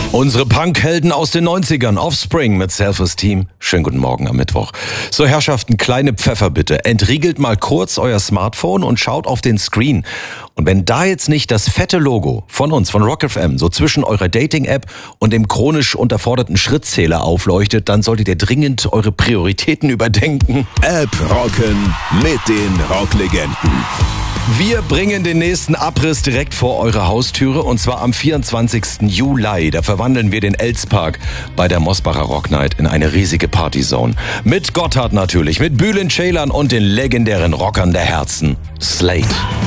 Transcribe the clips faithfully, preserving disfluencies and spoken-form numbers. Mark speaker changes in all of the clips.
Speaker 1: Unsere Punkhelden aus den neunzigern, Offspring mit Self-Esteem. Schönen guten Morgen am Mittwoch. So, Herrschaften, kleine Pfeffer bitte. Entriegelt mal kurz euer Smartphone und schaut auf den Screen. Und wenn da jetzt nicht das fette Logo von uns, von Rock F M, so zwischen eurer Dating-App und dem chronisch unterforderten Schrittzähler aufleuchtet, dann solltet ihr dringend eure Prioritäten überdenken.
Speaker 2: App rocken mit den Rocklegenden.
Speaker 1: Wir bringen den nächsten Abriss direkt vor eure Haustüre und zwar am vierundzwanzigsten Juli. Da verwandeln wir den Elspark bei der Mosbacher Rock Night in eine riesige Partyzone. Mit Gotthard natürlich, mit Bülent Ceylan und den legendären Rockern der Herzen, Slade.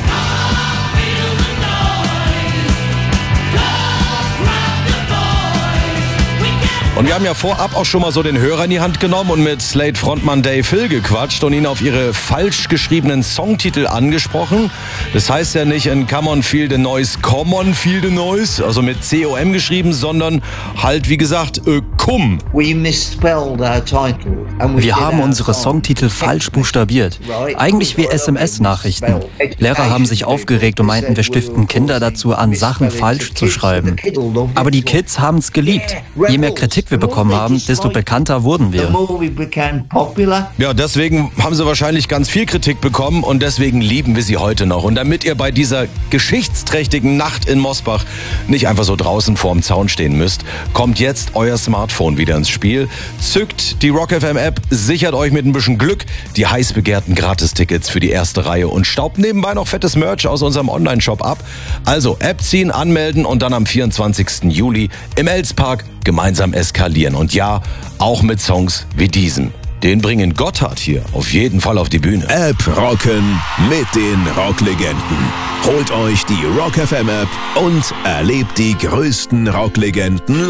Speaker 1: Und wir haben ja vorab auch schon mal so den Hörer in die Hand genommen und mit Slade-Frontmann Dave Hill gequatscht und ihn auf ihre falsch geschriebenen Songtitel angesprochen. Das heißt ja nicht in Come on Feel the Noise, Come on Feel the Noise, also mit C O M geschrieben, sondern halt wie gesagt, äh, Cum.
Speaker 3: Wir haben unsere Songtitel falsch buchstabiert. Eigentlich wie S M S-Nachrichten. Lehrer haben sich aufgeregt und meinten, wir stiften Kinder dazu an, Sachen falsch zu schreiben. Aber die Kids haben es geliebt. Je mehr Kritik wir bekommen haben, desto bekannter wurden wir.
Speaker 1: Ja, deswegen haben sie wahrscheinlich ganz viel Kritik bekommen und deswegen lieben wir sie heute noch. Und damit ihr bei dieser geschichtsträchtigen Nacht in Mosbach nicht einfach so draußen vorm Zaun stehen müsst, kommt jetzt euer Smartphone wieder ins Spiel. Zückt die Rock F M App, sichert euch mit ein bisschen Glück die heiß begehrten Gratistickets für die erste Reihe und staubt nebenbei noch fettes Merch aus unserem Online-Shop ab. Also App ziehen, anmelden und dann am vierundzwanzigsten Juli im Elspark gemeinsam eskalieren. Und ja, auch mit Songs wie diesem. Den bringen Gotthard hier auf jeden Fall auf die Bühne.
Speaker 2: App rocken mit den Rocklegenden. Holt euch die Rock F M App und erlebt die größten Rocklegenden live.